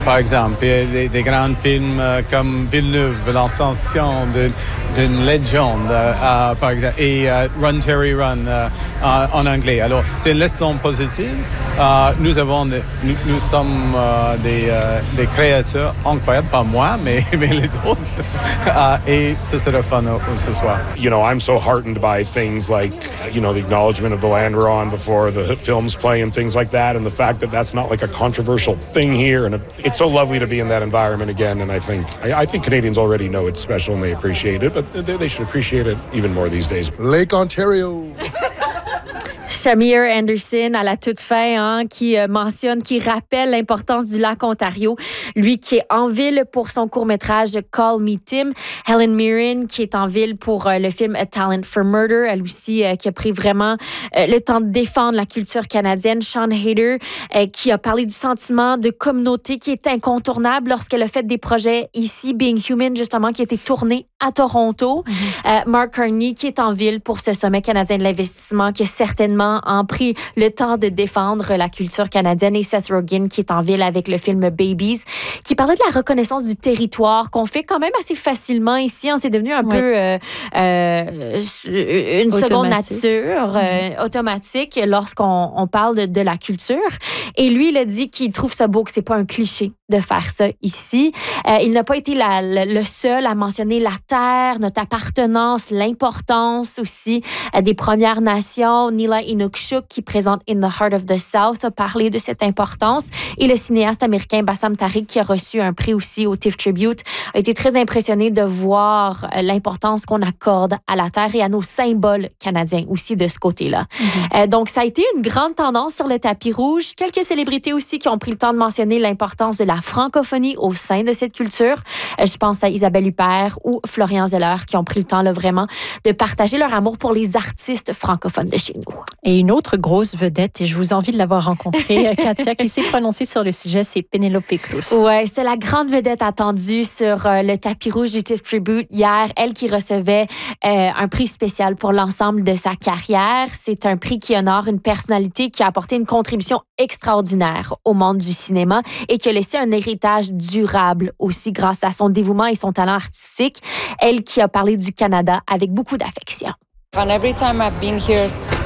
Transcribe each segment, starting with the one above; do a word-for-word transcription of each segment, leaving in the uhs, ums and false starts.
Par exemple, il y a des, des grands films euh, comme Villeneuve, l'ascension d'une, d'une légende, euh, euh, par exemple, et euh, Run Terry Run euh, en, en anglais. Alors, c'est une leçon positive. Euh, nous avons, de, nous, nous sommes euh, des, euh, des créateurs incroyables, pas moi, mais, mais les autres. uh, et ce sera fun uh, ce soir. You know, I'm so heartened by things like, you know, the acknowledgement of the land we're on before the films play and things like that, and the fact that that's not like a controversial thing here, and it's so lovely to be in that environment again. And I think I, I think Canadians already know it's special and they appreciate it, but they, they should appreciate it even more these days. Lake Ontario. Shamir Anderson à la toute fin, hein, qui euh, mentionne, qui rappelle l'importance du lac Ontario. Lui qui est en ville pour son court-métrage Call Me Tim. Helen Mirren qui est en ville pour euh, le film A Talent for Murder. Elle aussi euh, qui a pris vraiment euh, le temps de défendre la culture canadienne. Sean Hayter euh, qui a parlé du sentiment de communauté qui est incontournable lorsqu'elle a fait des projets ici. Being Human, justement, qui a été tourné à Toronto. Mm-hmm. Euh, Mark Carney qui est en ville pour ce sommet canadien de l'investissement qui est certainement ont pris le temps de défendre la culture canadienne, et Seth Rogen qui est en ville avec le film Babies, qui parlait de la reconnaissance du territoire qu'on fait quand même assez facilement ici. Hein, c'est devenu un oui. peu euh, euh, une automatique. seconde nature euh, automatique lorsqu'on on parle de, de la culture. Et lui, il a dit qu'il trouve ça beau, que c'est pas un cliché de faire ça ici. Euh, il n'a pas été la, le, le seul à mentionner la terre, notre appartenance, l'importance aussi euh, des Premières Nations. Nila Inukshuk, qui présente In the Heart of the South, a parlé de cette importance. Et le cinéaste américain Bassam Tariq, qui a reçu un prix aussi au TIFF Tribute, a été très impressionné de voir euh, l'importance qu'on accorde à la terre et à nos symboles canadiens aussi de ce côté-là. Mm-hmm. Euh, donc, ça a été une grande tendance sur le tapis rouge. Quelques célébrités aussi qui ont pris le temps de mentionner l'importance de la francophonie au sein de cette culture. Je pense à Isabelle Huppert ou Florian Zeller qui ont pris le temps là, vraiment de partager leur amour pour les artistes francophones de chez nous. Et une autre grosse vedette, et je vous envie de l'avoir rencontrée, Katia, qui s'est prononcée sur le sujet, c'est Penelope Cruz. Oui, c'était la grande vedette attendue sur euh, le tapis rouge du TIFF Tribute hier. Elle qui recevait euh, un prix spécial pour l'ensemble de sa carrière. C'est un prix qui honore une personnalité qui a apporté une contribution extraordinaire au monde du cinéma et qui a laissé un héritage durable aussi grâce à son dévouement et son talent artistique. Elle qui a parlé du Canada avec beaucoup d'affection. And every time I've been here,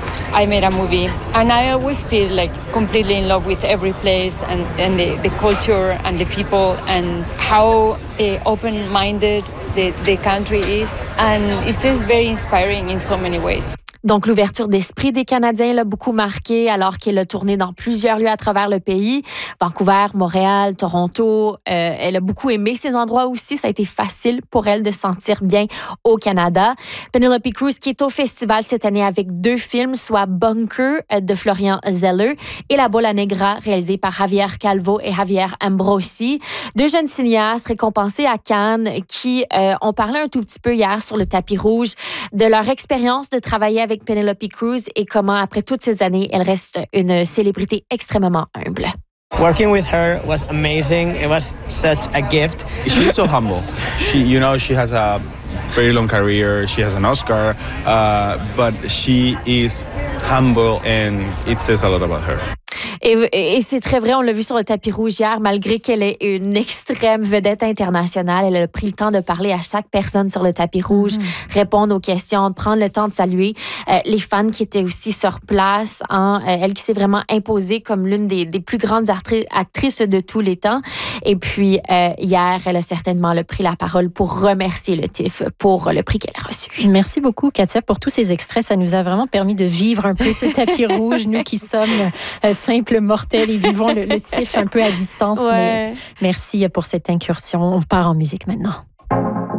I made a movie, and I always feel like completely in love with every place and, and the, the culture and the people and how uh, open-minded the, the country is. And it's just very inspiring in so many ways. Donc, l'ouverture d'esprit des Canadiens l'a beaucoup marqué alors qu'elle a tourné dans plusieurs lieux à travers le pays. Vancouver, Montréal, Toronto. Euh, elle a beaucoup aimé ces endroits aussi. Ça a été facile pour elle de se sentir bien au Canada. Penelope Cruz qui est au festival cette année avec deux films, soit Bunker de Florian Zeller et La Bola Negra réalisé par Javier Calvo et Javier Ambrosi. Deux jeunes cinéastes récompensés à Cannes qui euh, ont parlé un tout petit peu hier sur le tapis rouge de leur expérience de travailler avec Penelope Cruz et comment, après toutes ces années, elle reste une célébrité extrêmement humble. Working with her was amazing. It was such a gift. She's so humble. She, you know, she has a very long career. She has an Oscar, uh, but she is humble, and it says a lot about her. Et, et c'est très vrai, on l'a vu sur le tapis rouge hier, malgré qu'elle est une extrême vedette internationale, elle a pris le temps de parler à chaque personne sur le tapis rouge, mm-hmm. répondre aux questions, prendre le temps de saluer euh, les fans qui étaient aussi sur place. Hein, euh, elle qui s'est vraiment imposée comme l'une des, des plus grandes artri- actrices de tous les temps. Et puis, euh, hier, elle a certainement le pris la parole pour remercier le TIFF pour le prix qu'elle a reçu. Merci beaucoup, Katia, pour tous ces extraits. Ça nous a vraiment permis de vivre un peu ce tapis rouge, nous qui sommes euh, simples mortels et vivons le, le TIFF un peu à distance. Ouais. Mais merci pour cette incursion. On part en musique maintenant.